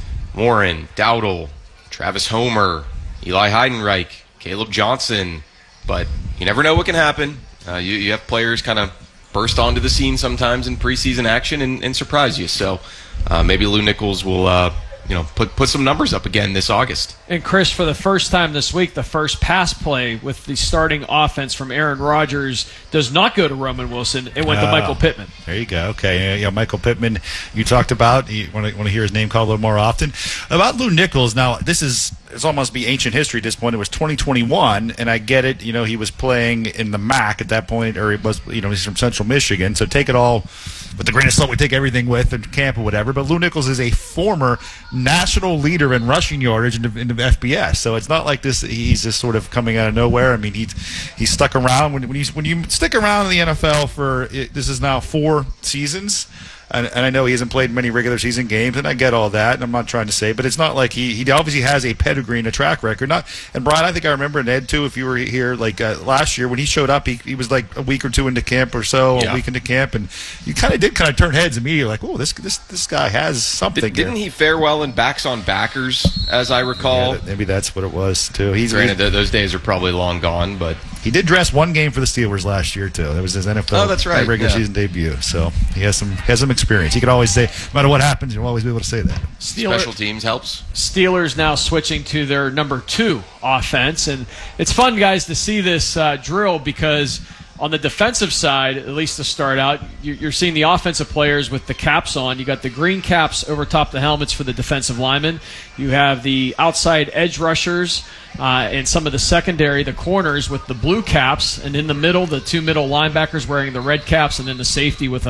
Warren, Dowdle, Travis Homer, Eli Heidenreich, Caleb Johnson, but you never know what can happen. You have players kind of burst onto the scene sometimes in preseason action and surprise you, so maybe Lou Nichols will put some numbers up again this August. And Chris, for the first time this week, the first pass play with the starting offense from Aaron Rodgers does not go to Roman Wilson. It went to Michael Pittman. There you go. Okay, Michael Pittman. You talked about. You want to hear his name called a little more often. About Lou Nichols. Now, it's almost be ancient history at this point. It was 2021, and I get it. He was playing in the MAC at that point, or it was. He's from Central Michigan, so take it all with a grain of salt. We take everything with in camp or whatever. But Lou Nichols is a former national leader in rushing yardage in the FBS, so it's not like this. He's just sort of coming out of nowhere. I mean, he's stuck around. When you stick around in the NFL for this is now 4 seasons. And I know he hasn't played many regular season games, and I get all that, and I'm not trying to say, but it's not like he obviously has a pedigree and a track record. And Brian, I think I remember, and Ed too, if you were here last year when he showed up, he was like a week or two into camp or so, a week into camp, and you kind of turn heads immediately, like, oh, this guy has something. Didn't he fare well in Backs on Backers, as I recall? Yeah, maybe that's what it was too. Granted, those days are probably long gone, but he did dress one game for the Steelers last year too. That was his NFL regular season debut. So he has some experience. He could always say, no matter what happens, you'll always be able to say that. Special teams helps. Steelers now switching to their number 2 offense, and it's fun, guys, to see this drill because on the defensive side, at least to start out, you're seeing the offensive players with the caps on. You got the green caps over top the helmets for the defensive linemen. You have the outside edge rushers and some of the secondary, the corners, with the blue caps, and in the middle, the 2 middle linebackers wearing the red caps, and then the safety with a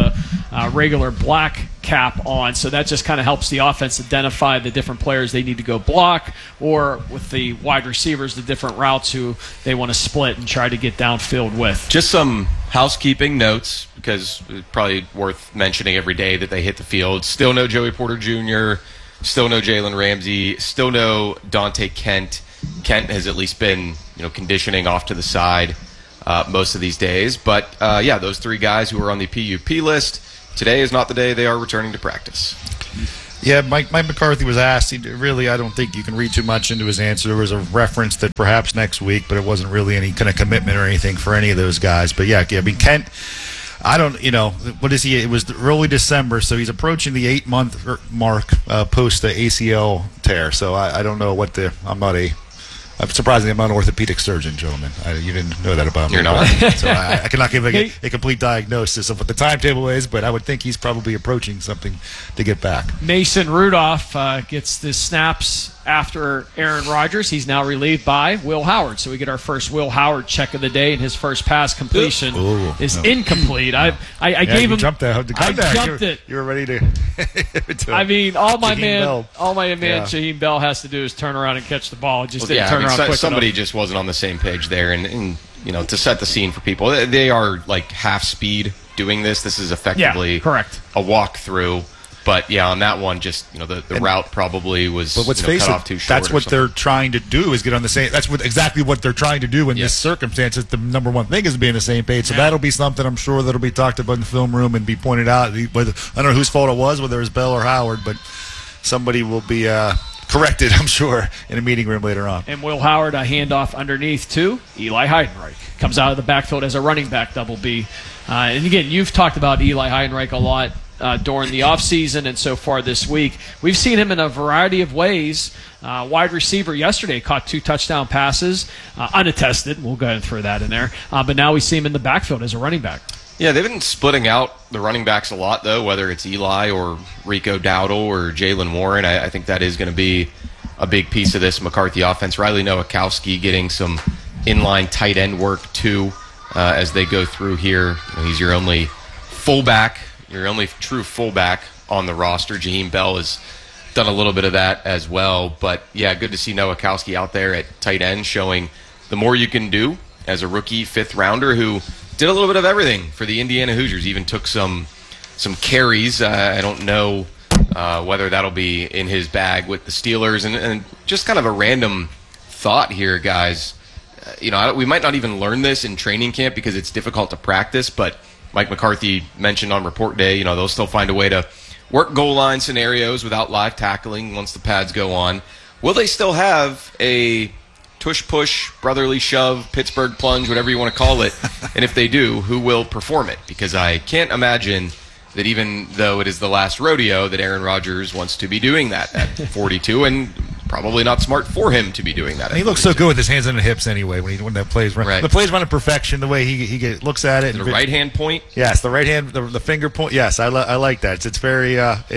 regular black cap on, so that just kind of helps the offense identify the different players they need to go block, or with the wide receivers, the different routes who they want to split and try to get downfield with. Just some housekeeping notes, because it's probably worth mentioning every day that they hit the field. Still no Joey Porter Jr., still no Jalen Ramsey, still no Dante Kent. Kent has at least been, conditioning off to the side most of these days. But, those three guys who are on the PUP list, today is not the day they are returning to practice. Yeah, Mike McCarthy was asked. I don't think you can read too much into his answer. There was a reference that perhaps next week, but it wasn't really any kind of commitment or anything for any of those guys. But, Kent, what is he? It was early December, so he's approaching the 8-month mark post the ACL tear. So I don't know surprisingly, I'm not an orthopedic surgeon, gentlemen. You didn't know that about me. You're not. So I cannot give a complete diagnosis of what the timetable is, but I would think he's probably approaching something to get back. Mason Rudolph gets the snaps after Aaron Rodgers. He's now relieved by Will Howard. So we get our first Will Howard check of the day, and his first pass completion is incomplete. I gave him. Jumped that. I jumped it. You were ready to. I mean, all my man Yeah. Shaheem Bell has to do is turn around and catch the ball. It just didn't turn around quick somebody enough. just wasn't on the same page there, and to set the scene for people, they are like half speed doing this. This is effectively correct. A walkthrough. But on that one, just the route probably was cut off too short. That's what they're trying to do is get on the same. That's exactly what they're trying to do in this circumstance. The number one thing is being on the same page. So that'll be something I'm sure that'll be talked about in the film room and be pointed out. I don't know whose fault it was, whether it was Bell or Howard, but somebody will be corrected, I'm sure, in a meeting room later on. And Will Howard, a handoff underneath to Eli Heidenreich. Comes out of the backfield as a running back, double B. And again, you've talked about Eli Heidenreich a lot during the offseason and so far this week. We've seen him in a variety of ways. Wide receiver yesterday caught 2 touchdown passes, unattested. We'll go ahead and throw that in there. But now we see him in the backfield as a running back. Yeah, they've been splitting out the running backs a lot, though, whether it's Eli or Rico Dowdle or Jalen Warren. I think that is going to be a big piece of this McCarthy offense. Riley Nowakowski getting some inline tight end work, too, as they go through here. He's your only fullback, your only true fullback on the roster. Jaheim Bell has done a little bit of that as well. But, good to see Nowakowski out there at tight end showing the more you can do as a rookie fifth-rounder who did a little bit of everything for the Indiana Hoosiers. Even took some carries. I don't know whether that'll be in his bag with the Steelers. And just kind of a random thought here, guys. We might not even learn this in training camp because it's difficult to practice, but Mike McCarthy mentioned on report day, they'll still find a way to work goal line scenarios without live tackling once the pads go on. Will they still have a tush-push, brotherly shove, Pittsburgh plunge, whatever you want to call it? And if they do, who will perform it? Because I can't imagine that even though it is the last rodeo that Aaron Rodgers wants to be doing that at 42, and probably not smart for him to be doing that. And he looks so good with his hands on the hips anyway when that plays run. Right. The plays run in perfection, the way he looks at it. The right hand point? Yes, the right hand, the finger point. Yes, I like that. It's very,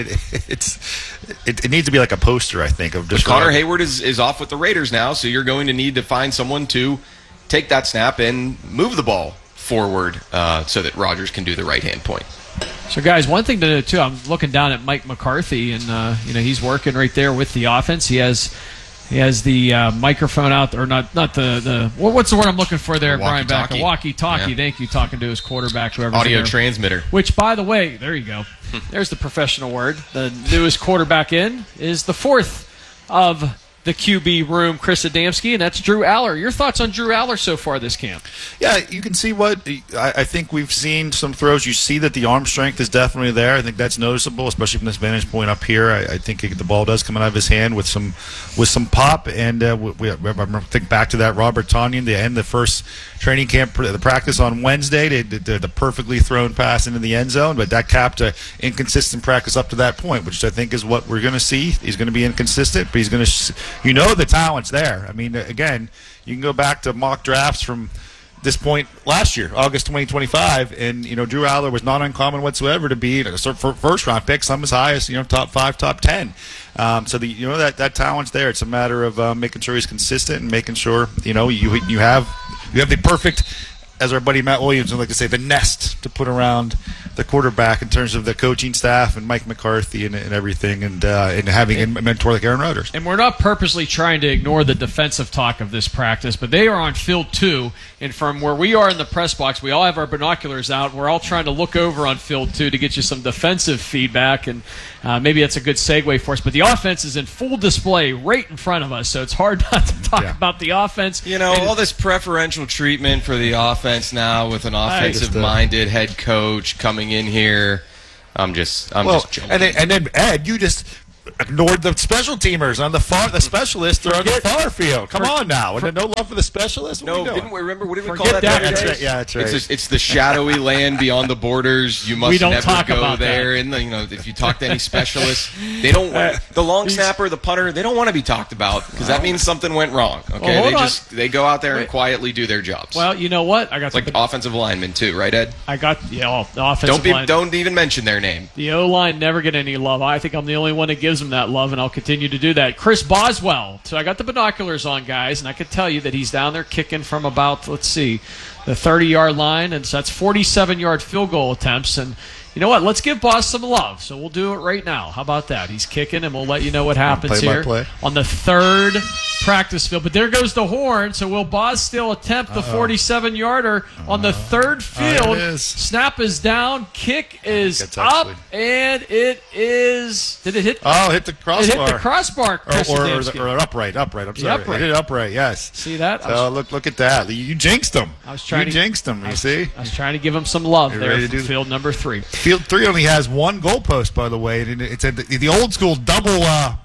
it needs to be like a poster, I think. Of just Connor Hayward is off with the Raiders now, so you're going to need to find someone to take that snap and move the ball forward so that Rodgers can do the right hand point. So, guys, one thing to know, too, I'm looking down at Mike McCarthy, and, he's working right there with the offense. He has the microphone out, or not the what's the word I'm looking for there, Brian Beck? A walkie-talkie. Yeah. Thank you, talking to his quarterback, whoever's Audio there. transmitter. Which, by the way, there you go. There's the professional word. The newest quarterback in is the fourth of the QB room, Chris Adamski, and that's Drew Aller. Your thoughts on Drew Aller so far this camp? Yeah, you can see I think we've seen some throws. You see that the arm strength is definitely there. I think that's noticeable, especially from this vantage point up here. I think the ball does come out of his hand with some pop. And I think back to that Robert Tonyan, the end of the first training camp, the practice on Wednesday, the perfectly thrown pass into the end zone, but that capped an inconsistent practice up to that point, which I think is what we're going to see. He's going to be inconsistent, but he's going to. The talent's there. I mean, again, you can go back to mock drafts from this point last year, August 2025, and Drew Aller was not uncommon whatsoever to be a first round pick, some as high as top 5, top 10. So that talent's there. It's a matter of making sure he's consistent and making sure you have the perfect, as our buddy Matt Williams would like to say, the nest to put around the quarterback in terms of the coaching staff and Mike McCarthy and everything, and having a mentor like Aaron Rodgers. And we're not purposely trying to ignore the defensive talk of this practice, but they are on field 2, and from where we are in the press box, we all have our binoculars out, and we're all trying to look over on field 2 to get you some defensive feedback, and maybe that's a good segue for us. But the offense is in full display right in front of us, so it's hard not to talk about the offense. You know, all this preferential treatment for the offense now with an offensive-minded head coach coming in here. I'm just joking. And then Ed, you just ignored the special teamers on the specialists are on the far field. Come on now. And then no love for the specialists? What did we call that? That's right. Yeah, that's right. It's the shadowy land beyond the borders. You must never go there. And if you talk to any specialists, they don't. The long snapper, the punter, they don't want to be talked about because that means something went wrong. Okay, well, they go out there and quietly do their jobs. Well, you know what? I got like offensive linemen too, right, Ed? I got the offensive line. Don't even mention their name. The O-line never get any love. I think I'm the only one that gives them that love, and I'll continue to do that. Chris Boswell. So I got the binoculars on, guys, and I can tell you that he's down there kicking from about, the 30-yard line, and so that's 47-yard field goal attempts. And you know what? Let's give Boz some love. So we'll do it right now. How about that? He's kicking, and we'll let you know what happens here on the third practice field. But there goes the horn. So will Boz still attempt the 47-yarder on the third field? Snap is down. Kick is up, and it is. Did it hit? Oh, it hit the crossbar. It hit the crossbar. Or upright. I'm sorry. It hit it upright. Yes. See that? So look at that. You jinxed him. You jinxed him. You see? I was trying to give him some love there for field number 3. Field 3 only has one goalpost, by the way. It's the old school double.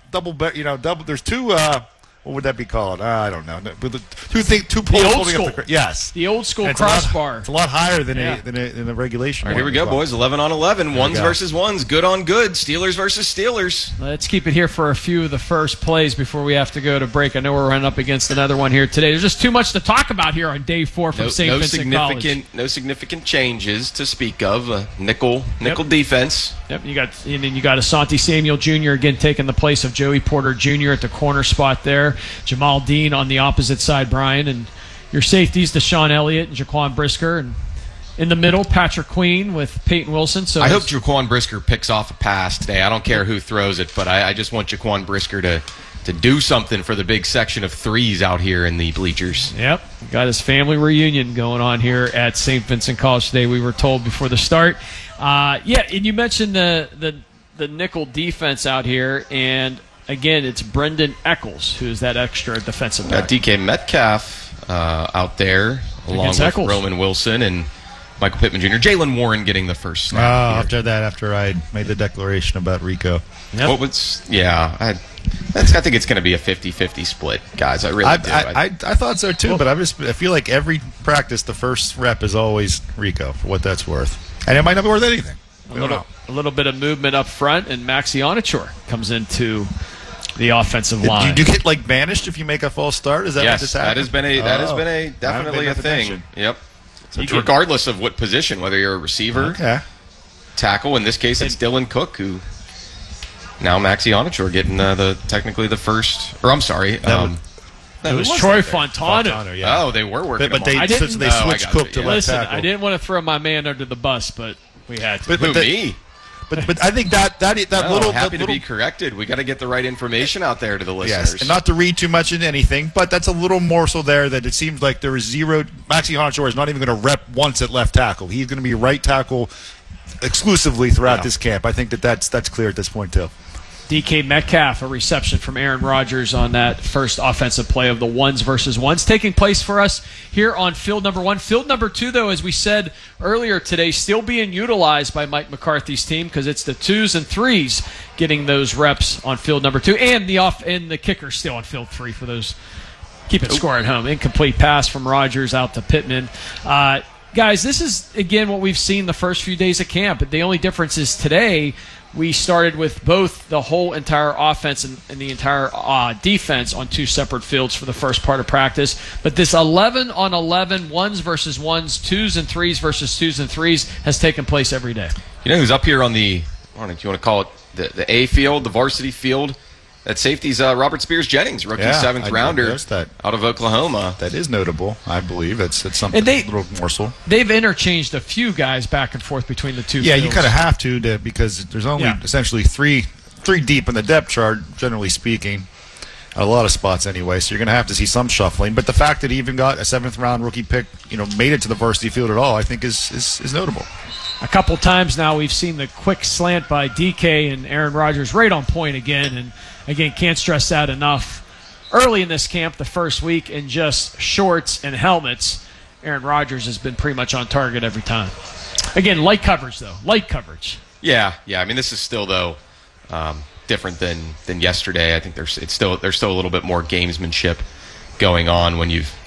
There's two. What would that be called? I don't know. Two poles holding up the. Yes, the old school crossbar. It's a lot higher than a regulation. All right, here we go, boys. 11 on 11. Ones versus ones. Good on good. Steelers versus Steelers. Let's keep it here for a few of the first plays before we have to go to break. I know we're running up against another one here today. There's just too much to talk about here on day 4 from St. Vincent College. No significant changes to speak of. Nickel defense. Yep. You got Asante Samuel Jr. again taking the place of Joey Porter Jr. at the corner spot there. Jamal Dean on the opposite side, Brian, and your safeties, Deshaun Elliott and Jaquan Brisker, and in the middle, Patrick Queen with Peyton Wilson. So I hope Jaquan Brisker picks off a pass today. I don't care who throws it, but I just want Jaquan Brisker to do something for the big section of threes out here in the bleachers. Yep, got his family reunion going on here at St. Vincent College today, we were told before the start. And you mentioned the nickel defense out here, and again, it's Brendan Eccles who's that extra defensive back. DK Metcalf out there, along with Eccles. Roman Wilson and Michael Pittman Jr. Jalen Warren getting the first snap. After I made the declaration about Rico. Yep. I think it's going to be a 50-50 split, guys. I really do. I thought so too, but I feel like every practice the first rep is always Rico, for what that's worth. And it might not be worth anything. A little bit of movement up front, and Maxi Onachor comes into the offensive line. Do you get banished if you make a false start? Is that what this happened? That has been definitely a thing. Yep. So regardless of what position, whether you're a receiver, tackle. In this case, it's Dylan Cook who. Now Maxi Onachor getting technically the first. Or I'm sorry. It was Troy Fontana. Yeah. Oh, they were working. But they switched Cook to left tackle. I didn't want to throw my man under the bus, but we had to. Me? But I think that little happy to be corrected. We got to get the right information out there to the listeners. Yes, and not to read too much into anything, but that's a little morsel there that it seems like there is zero. Maxi Onachor is not even going to rep once at left tackle. He's going to be right tackle exclusively throughout this camp. I think that's clear at this point too. DK Metcalf, a reception from Aaron Rodgers on that first offensive play of the ones versus ones, taking place for us here on field number 1. Field number 2, though, as we said earlier today, still being utilized by Mike McCarthy's team because it's the 2s and 3s getting those reps on field number 2, and the kicker still on field 3 for those keeping score at home. Incomplete pass from Rodgers out to Pittman. Guys, this is, again, what we've seen the first few days of camp. But the only difference is today we started with both the whole entire offense and the entire defense on 2 separate fields for the first part of practice. But this 11 on 11, ones versus ones, 2s and 3s versus 2s and 3s has taken place every day. You know who's up here on the, I don't know if you want to call it the A field, the varsity field, That safety's Robert Spears-Jennings, rookie seventh rounder out of Oklahoma. That is notable, I believe. It's something a little morsel. They've interchanged a few guys back and forth between the two. Yeah, fields. you kind of have to because there's only essentially three deep in the depth chart, generally speaking. A lot of spots anyway, so you're going to have to see some shuffling. But the fact that he even got a 7th-round rookie pick, made it to the varsity field at all, I think is notable. A couple times now we've seen the quick slant by DK and Aaron Rodgers right on point again. And again, can't stress that enough. Early in this camp, the first week, in just shorts and helmets, Aaron Rodgers has been pretty much on target every time. Again, light coverage, though. Light coverage. Yeah. I mean, this is still, though, different than yesterday. I think there's still a little bit more gamesmanship going on when you've